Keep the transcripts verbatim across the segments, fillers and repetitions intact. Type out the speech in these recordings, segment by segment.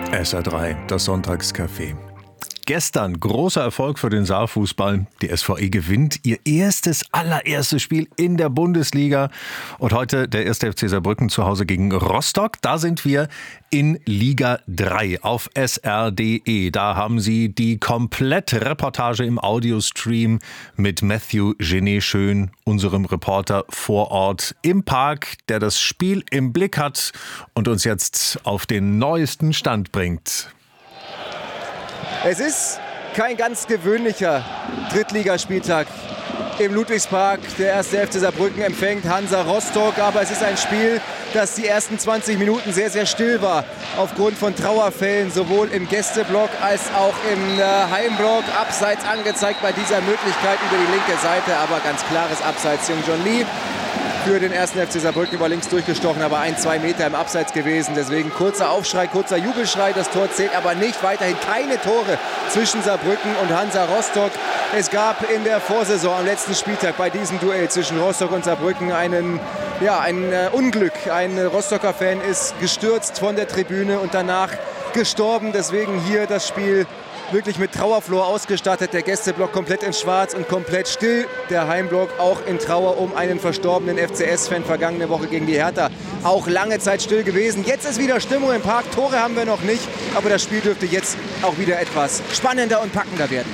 S R drei, das Sonntagscafé. Gestern großer Erfolg für den Saarfußball. Die S V E gewinnt ihr erstes, allererstes Spiel in der Bundesliga. Und heute der erste F C Saarbrücken zu Hause gegen Rostock. Da sind wir in Liga drei auf S R punkt D E. Da haben Sie die komplette Reportage im Audiostream mit Matthew Genet-Schön, unserem Reporter vor Ort im Park, der das Spiel im Blick hat und uns jetzt auf den neuesten Stand bringt. Es ist kein ganz gewöhnlicher Drittligaspieltag im Ludwigspark. Der erste F C Saarbrücken empfängt Hansa Rostock, aber es ist ein Spiel, das die ersten zwanzig Minuten sehr, sehr still war. Aufgrund von Trauerfällen, sowohl im Gästeblock als auch im Heimblock. Abseits angezeigt bei dieser Möglichkeit über die linke Seite, aber ganz klares Abseits. Jung John Lee für den ersten F C Saarbrücken über links durchgestochen, aber ein, zwei Meter im Abseits gewesen. Deswegen kurzer Aufschrei, kurzer Jubelschrei. Das Tor zählt aber nicht. Weiterhin keine Tore zwischen Saarbrücken und Hansa Rostock. Es gab in der Vorsaison am letzten Spieltag bei diesem Duell zwischen Rostock und Saarbrücken einen, ja, ein äh, Unglück. Ein Rostocker Fan ist gestürzt von der Tribüne und danach gestorben. Deswegen hier das Spiel wirklich mit Trauerflor ausgestattet. Der Gästeblock komplett in Schwarz und komplett still. Der Heimblock auch in Trauer um einen verstorbenen F C S-Fan vergangene Woche gegen die Hertha. Auch lange Zeit still gewesen. Jetzt ist wieder Stimmung im Park. Tore haben wir noch nicht. Aber das Spiel dürfte jetzt auch wieder etwas spannender und packender werden.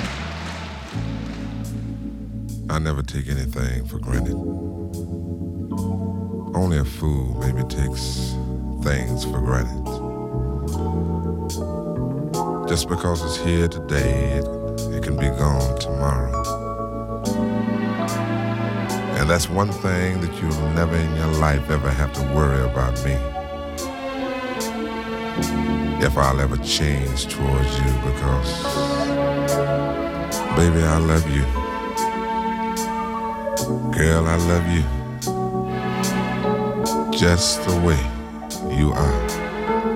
I never take anything for granted. Only a fool maybe takes things for granted. Just because it's here today, it, it can be gone tomorrow. And that's one thing that you'll never in your life ever have to worry about me. If I'll ever change towards you, because, baby, I love you. Girl, I love you. Just the way you are.